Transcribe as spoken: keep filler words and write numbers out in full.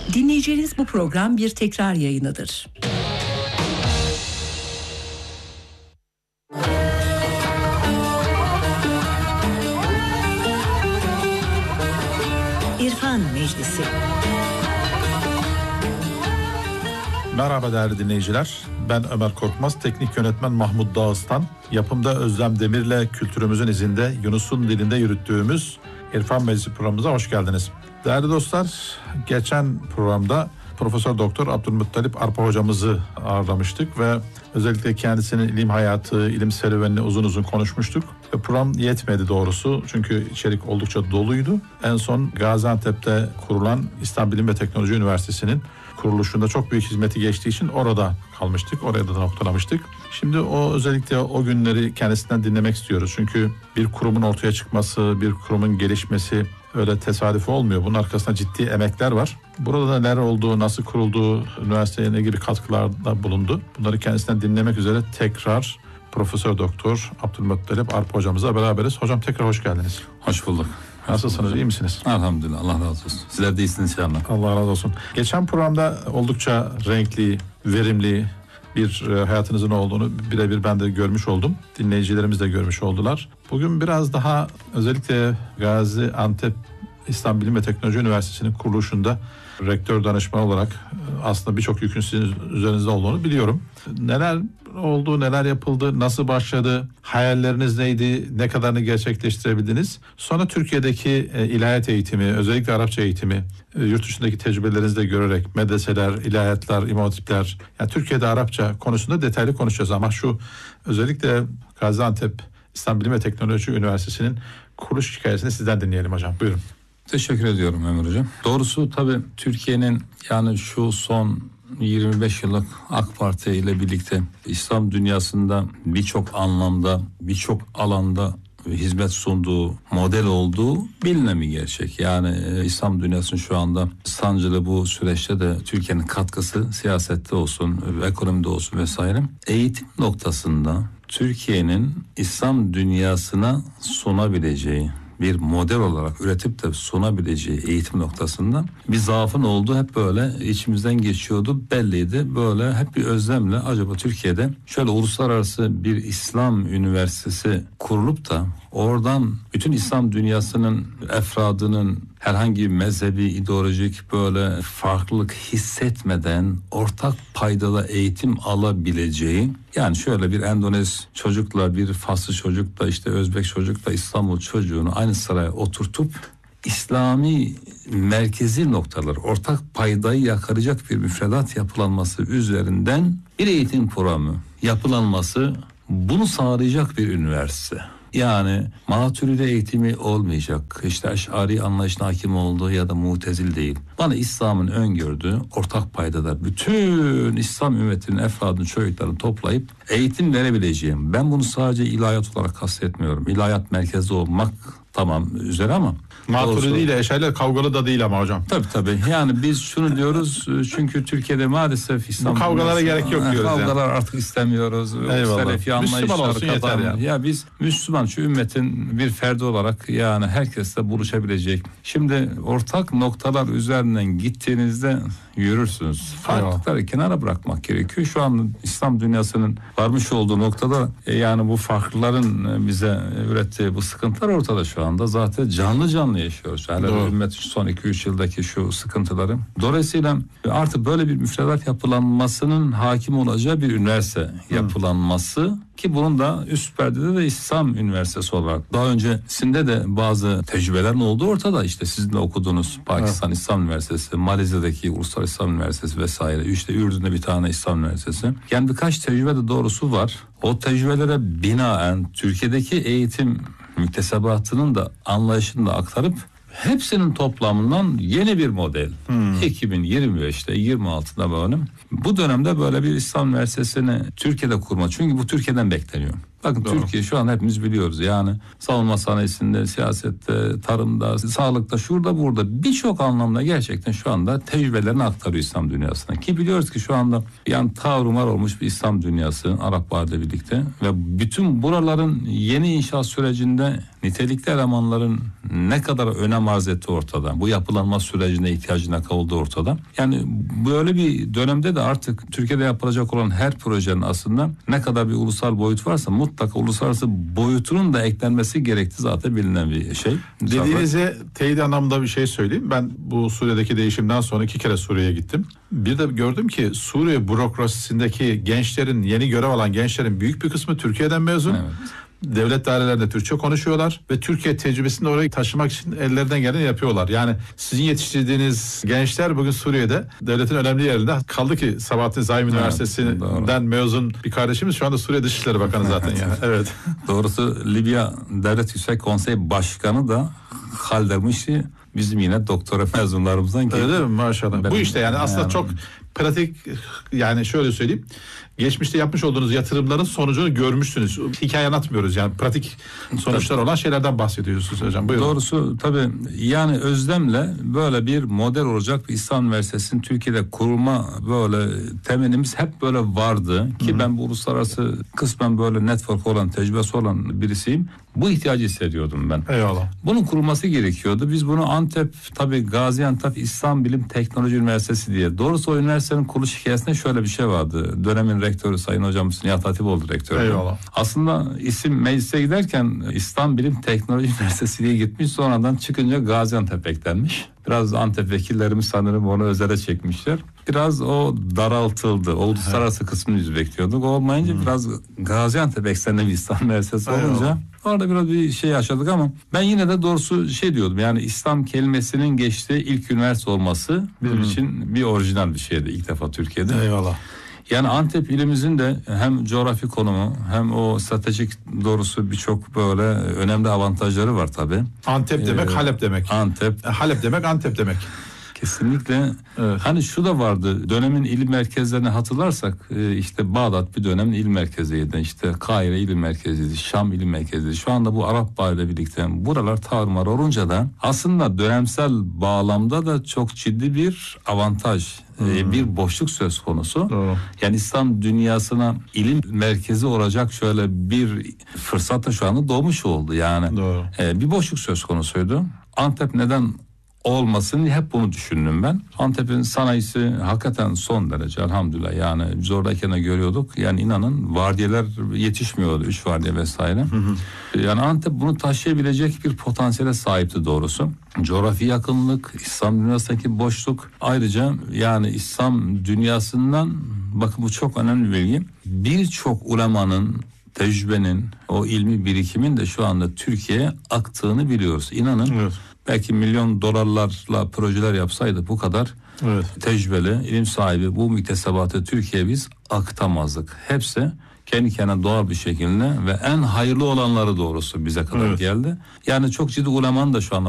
Dinleyeceğiniz bu program bir tekrar yayınıdır. İrfan Meclisi. Merhaba değerli dinleyiciler. Ben Ömer Korkmaz, teknik yönetmen Mahmut Dağıstan. Yapımda Özlem Demir'le kültürümüzün izinde Yunus'un dilinde yürüttüğümüz İrfan Meclisi programımıza hoş geldiniz. Değerli dostlar, geçen programda Profesör Doktor Abdülmuttalip Arpa hocamızı ağırlamıştık ve özellikle kendisinin ilim hayatı, ilim serüvenini uzun uzun konuşmuştuk. Ve program yetmedi doğrusu çünkü içerik oldukça doluydu. En son Gaziantep'te kurulan İstanbul Bilim ve Teknoloji Üniversitesi'nin kuruluşunda çok büyük hizmeti geçtiği için orada kalmıştık, oraya da noktalamıştık. Şimdi o özellikle o günleri kendisinden dinlemek istiyoruz. Çünkü bir kurumun ortaya çıkması, bir kurumun gelişmesi öyle tesadüf olmuyor. Bunun arkasında ciddi emekler var. Burada da neler olduğu, nasıl kurulduğu, üniversiteye ne gibi katkılarda bulundu. Bunları kendisinden dinlemek üzere tekrar Profesör Doktor Abdülmuttalip Arpa hocamızla beraberiz. Hocam tekrar hoş geldiniz. Hoş bulduk. Nasılsınız, iyi misiniz? Elhamdülillah, Allah razı olsun. Sizler de iyisiniz inşallah. Allah razı olsun. Geçen programda oldukça renkli, verimli bir hayatınızın olduğunu birebir ben de görmüş oldum. Dinleyicilerimiz de görmüş oldular. Bugün biraz daha özellikle Gaziantep İstanbul Bilim ve Teknoloji Üniversitesi'nin kuruluşunda rektör danışman olarak aslında birçok yükün sizin üzerinizde olduğunu biliyorum. Neler oldu, neler yapıldı, nasıl başladı, hayalleriniz neydi, ne kadarını gerçekleştirebildiniz? Sonra Türkiye'deki e, ilahiyat eğitimi, özellikle Arapça eğitimi, e, yurt dışındaki tecrübelerinizi de görerek medreseler, ilahiyatlar, imam hatipler, yani Türkiye'de Arapça konusunda detaylı konuşacağız ama şu özellikle Gaziantep İstanbul Bilim ve Teknoloji Üniversitesi'nin kuruluş hikayesini sizden dinleyelim hocam. Buyurun. Teşekkür ediyorum Ömer Hocam. Doğrusu tabii Türkiye'nin yani şu son yirmi beş yıllık AK Parti ile birlikte İslam dünyasında birçok anlamda, birçok alanda hizmet sunduğu, model olduğu bilinen bir gerçek. Yani e, İslam dünyasının şu anda sancılı bu süreçte de Türkiye'nin katkısı siyasette olsun, ekonomide olsun vesaire. Eğitim noktasında Türkiye'nin İslam dünyasına sunabileceği, bir model olarak üretip de sunabileceği eğitim noktasında bir zaafın olduğu hep böyle içimizden geçiyordu, belliydi. Böyle hep bir özlemle acaba Türkiye'de şöyle uluslararası bir İslam üniversitesi kurulup da oradan bütün İslam dünyasının efradının herhangi bir mezhebi, ideolojik böyle farklılık hissetmeden ortak paydada eğitim alabileceği, yani şöyle bir Endonez çocukla, bir Faslı çocukla, işte Özbek çocukla İstanbul çocuğunu aynı sıraya oturtup İslami merkezi noktalar, ortak paydayı yakaracak bir müfredat yapılanması üzerinden bir eğitim programı yapılanması, bunu sağlayacak bir üniversite. Yani Maturidi eğitimi olmayacak, işte Eş'ari anlayışına hakim olduğu ya da Mutezil değil. Bana İslam'ın öngördüğü ortak paydada bütün İslam ümmetinin efradını, çocuklarını toplayıp eğitim verebileceğim. Ben bunu sadece ilahiyat olarak kastetmiyorum. İlahiyat merkezli olmak tamam üzere ama Maturidi ile Eş'ariler kavgalı da değil ama hocam. Tabii tabii. Yani biz şunu diyoruz çünkü Türkiye'de maalesef İslam... Bu kavgalara gerek yok diyoruz. Kavgalar yani. Artık istemiyoruz. Selefi Müslüman olsun yeter yani. Ya biz Müslüman, şu ümmetin bir ferdi olarak yani herkesle buluşabilecek. Şimdi ortak noktalar üzerinden gittiğinizde yürürsünüz. Farklılıkları kenara bırakmak gerekiyor. Şu an İslam dünyasının varmış olduğu noktada e, yani bu farklıların bize ürettiği bu sıkıntılar ortada şu anda. Zaten canlı canlı yaşıyoruz. Yani ümmet son iki üç yıldaki şu sıkıntıları. Dolayısıyla artık böyle bir müfredat yapılanmasının hakim olacağı bir üniversite yapılanması, ki bunun da üst perdede de İslam Üniversitesi olarak. Daha öncesinde de bazı tecrübelerin olduğu ortada. İşte sizin de okuduğunuz Pakistan evet. İslam Üniversitesi, Malezya'daki Uluslararası İslam Üniversitesi vesaire. İşte Ürdün'de bir tane İslam Üniversitesi. Yani birkaç tecrübe de doğrusu var. O tecrübelere binaen Türkiye'deki eğitim müktesebatının da anlayışını da aktarıp hepsinin toplamından yeni bir model. Hmm. iki bin yirmi beşte yirmi altıda böyle. Bu dönemde böyle bir İslam Üniversitesi'ni Türkiye'de kurma. Çünkü bu Türkiye'den bekleniyor. Bakın Doğru. Türkiye şu an hepimiz biliyoruz. Yani savunma sanayisinde, siyasette, tarımda, sağlıkta, şurada burada birçok anlamda gerçekten şu anda tecrübelerini aktarıyor İslam dünyasına. Ki biliyoruz ki şu anda yani tavrumar olmuş bir İslam dünyası Arap Baharı'yla birlikte ve bütün buraların yeni inşaat sürecinde nitelikli elemanların ne kadar önem arz ettiği ortada. Bu yapılanma sürecine ihtiyacına kavulduğu ortada. Yani böyle bir dönemde de artık Türkiye'de yapılacak olan her projenin aslında ne kadar bir ulusal boyut varsa mutlaka uluslararası boyutunun da eklenmesi gerektiği zaten bilinen bir şey. Dediğinize teyit anlamda bir şey söyleyeyim. Ben bu Suriye'deki değişimden sonra iki kere Suriye'ye gittim. Bir de gördüm ki Suriye bürokrasisindeki gençlerin, yeni görev alan gençlerin büyük bir kısmı Türkiye'den mezun. Evet. Devlet dairelerinde Türkçe konuşuyorlar ve Türkiye tecrübesini oraya taşımak için ellerinden geleni yapıyorlar. Yani sizin yetiştirdiğiniz gençler bugün Suriye'de devletin önemli yerinde, kaldı ki Sabahattin Zaim evet, Üniversitesi'nden doğru. mezun bir kardeşimiz şu anda Suriye Dışişleri Bakanı zaten yani. Evet. Doğrusu Libya Devlet Yüksek Konseyi Başkanı da Haldermiş'i bizim yine doktora mezunlarımızdan geliyor. Öyle mi? Maşallah. Benim, Bu işte yani aslında yani, çok pratik, yani şöyle söyleyeyim. Geçmişte yapmış olduğunuz yatırımların sonucunu görmüşsünüz. Hikaye anlatmıyoruz yani, pratik sonuçlar olan şeylerden bahsediyorsunuz hocam. Buyurun. Doğrusu tabii yani özlemle böyle bir model olacak bir İslam Üniversitesi'nin Türkiye'de kurulma böyle temelimiz hep böyle vardı. Ki Hı-hı. ben bu uluslararası kısmen böyle network olan, tecrübesi olan birisiyim. Bu ihtiyacı hissediyordum ben. Eyvallah. Bunun kurulması gerekiyordu. Biz bunu Antep, tabii Gaziantep İslam Bilim Teknoloji Üniversitesi diye. Doğrusu o üniversitenin kuruluş hikayesinde şöyle bir şey vardı. Dönemin rektörü Sayın Hocamız Nihat Hatipoğlu rektörü. Eyvallah. Aslında isim meclise giderken İslam Bilim Teknoloji Üniversitesi diye gitmiş. Sonradan çıkınca Gaziantep eklenmiş. Biraz Antep vekillerimiz sanırım onu özele çekmişler. Biraz o daraltıldı. O uluslararası kısmını biz bekliyorduk. Olmayınca hmm. biraz Gaziantep eksenli bir İslam Üniversitesi olunca Eyvallah. Orada biraz bir şey yaşadık ama ben yine de doğrusu şey diyordum. Yani İslam kelimesinin geçtiği ilk üniversite olması bizim hmm. için bir orijinal bir şeydi ilk defa Türkiye'de. Eyvallah. Yani Antep ilimizin de hem coğrafi konumu hem o stratejik doğrusu birçok böyle önemli avantajları var tabii. Antep demek ee, Halep demek. Antep. Halep demek Antep demek. Kesinlikle. Evet. Hani şu da vardı. Dönemin ilim merkezlerini hatırlarsak işte Bağdat bir dönemin ilim merkeziydi. İşte Kahire ilim merkeziydi. Şam ilim merkeziydi. Şu anda bu Arap Bağı ile birlikte buralar tarumar olunca da aslında dönemsel bağlamda da çok ciddi bir avantaj, hmm. bir boşluk söz konusu. Doğru. Yani İslam dünyasına ilim merkezi olacak şöyle bir fırsat da şu anda doğmuş oldu. Yani Doğru. bir boşluk söz konusuydu. Antep neden olmasın diye hep bunu düşündüm ben. Antep'in sanayisi hakikaten son derece elhamdülillah, yani biz oradayken de görüyorduk. Yani inanın vardiyeler yetişmiyordu, üç vardiye vesaire. Hı hı. Yani Antep bunu taşıyabilecek bir potansiyele sahipti doğrusu. Coğrafi yakınlık, İslam dünyasındaki boşluk, ayrıca yani İslam dünyasından, bakın bu çok önemli bir bilgi, birçok ulemanın, tecrübenin, o ilmi birikimin de şu anda Türkiye'ye aktığını biliyoruz. İnanın. Evet. Belki milyon dolarlarla projeler yapsaydı bu kadar evet. tecrübeli, ilim sahibi bu müktesebatı Türkiye'ye biz aktamazdık. Hepsi kendi kendine doğal bir şekilde ve en hayırlı olanları doğrusu bize kadar evet. geldi. Yani çok ciddi ulemanın da şu anda